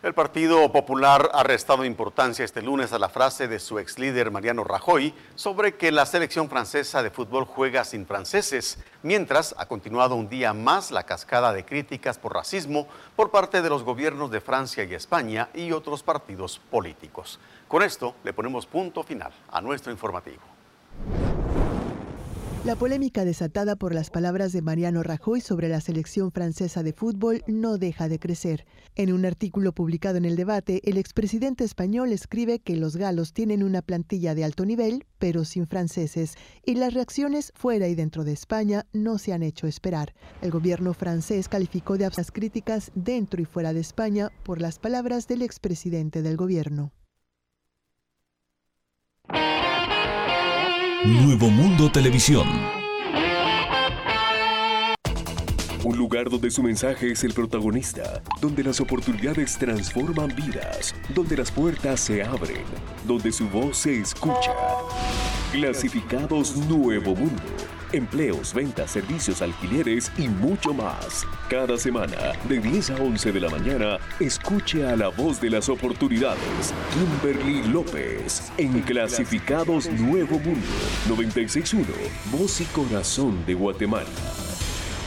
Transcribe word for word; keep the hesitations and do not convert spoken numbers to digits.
El Partido Popular ha restado importancia este lunes a la frase de su ex líder Mariano Rajoy sobre que la selección francesa de fútbol juega sin franceses, mientras ha continuado un día más la cascada de críticas por racismo por parte de los gobiernos de Francia y España y otros partidos políticos. Con esto le ponemos punto final a nuestro informativo. La polémica desatada por las palabras de Mariano Rajoy sobre la selección francesa de fútbol no deja de crecer. En un artículo publicado en El Debate, el expresidente español escribe que los galos tienen una plantilla de alto nivel, pero sin franceses, y las reacciones fuera y dentro de España no se han hecho esperar. El gobierno francés calificó de absurdas críticas dentro y fuera de España por las palabras del expresidente del gobierno. Nuevo Mundo Televisión. Un lugar donde su mensaje es el protagonista, donde las oportunidades transforman vidas, donde las puertas se abren, donde su voz se escucha. Clasificados Nuevo Mundo. Empleos, ventas, servicios, alquileres y mucho más. Cada semana, de diez a once de la mañana, escuche a la voz de las oportunidades, Kimberly López, en Clasificados Nuevo Mundo, noventa y seis punto uno, Voz y Corazón de Guatemala.